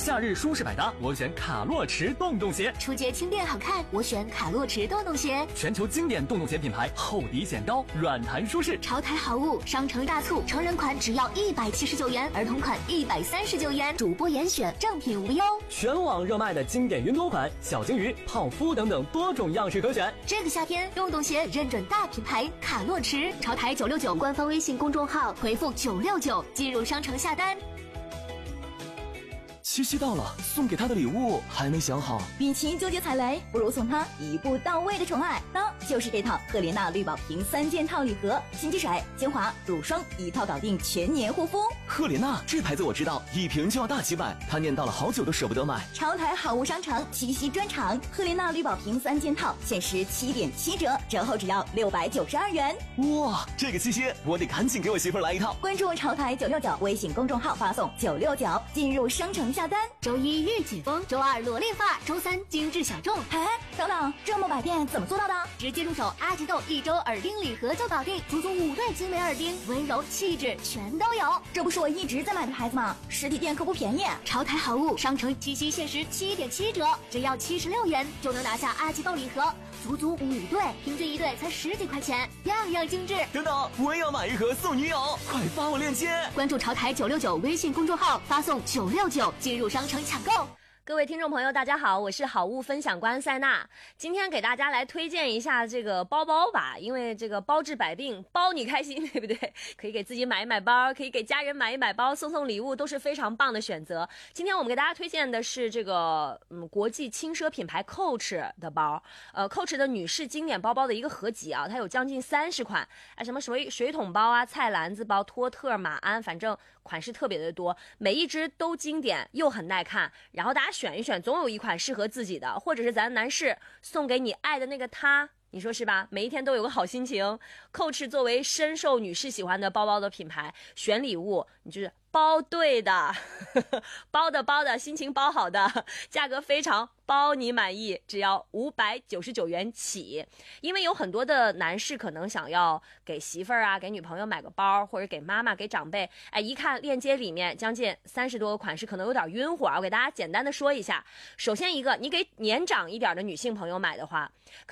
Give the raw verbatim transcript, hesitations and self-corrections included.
夏日舒适百搭，我选卡洛驰洞洞鞋。 出街轻便好看，我选卡洛驰洞洞鞋。 全球经典洞洞鞋品牌，厚底显高，软弹舒适。 潮台好物，商城大促，成人款只要一百七十九元，儿童款一百三十九元，主播严选，正品无忧。 全网热卖的经典云朵款、小金鱼、泡芙等等多种样式可选。 这个夏天，洞洞鞋认准大品牌卡洛驰，潮台九六九官方微信公众号回复九六九进入商城下单。 七夕到了，送给他的礼物还没想好。 与其纠结踩雷，不如送他一步到位的宠爱，当就是这套赫莲娜绿宝瓶三件套礼盒，洗洁水、精华、乳霜一套搞定，全年护肤。 赫莲娜这牌子我知道，一瓶就要大几百，他念叨了好久都舍不得买。 潮台好物商城七夕专场，赫莲娜绿宝瓶三件套限时七点七折，折后只要六百九十二元。 哇，这个七夕我得赶紧给我媳妇儿来一套。 关注潮台九六九微信公众号，发送九六九进入商城下单。 周一御姐风，周二萝莉发，周三精致小众。 哎，等等，这么百变怎么做到的？ 直接入手阿吉豆一周耳钉礼盒就搞定，足足五对精美耳钉，温柔气质全都有。 这不是我一直在买的牌子吗？实体店可不便宜。 潮台好物商城七夕限时七点七折，只要七十六元就能拿下阿吉豆礼盒，足足五对，平均一对才十几块钱，样样精致。 等等，我也要买一盒送女友，快发我链接。 关注潮台九六九微信公众号，发送九六九进入商城抢购。 各位听众朋友大家好，我是好物分享官塞娜，今天给大家来推荐一下这个包包吧，因为这个包治百病，包你开心，对不对？可以给自己买一买包，可以给家人买一买包，送送礼物都是非常棒的选择。今天我们给大家推荐的是这个嗯国际轻奢品牌 Coach 的包，呃 Coach 的女士经典包包的一个合集啊，它有将近三十款，啊什么水水桶包啊、菜篮子包、托特、马鞍，反正款式特别的多，每一只都经典又很耐看，然后大家选一选，总有一款适合自己的，或者是咱男士送给你爱的那个他，你说是吧？每一天都有个好心情。Coach 作为深受女士喜欢的包包的品牌，选礼物你就是包对的，包的包的，心情包好的，价格非常包你满意，只要五百九十九元起。因为有很多的男士可能想要给媳妇儿啊、给女朋友买个包，或者给妈妈、给长辈，哎，一看链接里面将近三十多个款式，可能有点晕火啊。我给大家简单的说一下，首先一个，你给年长一点的女性朋友买的话，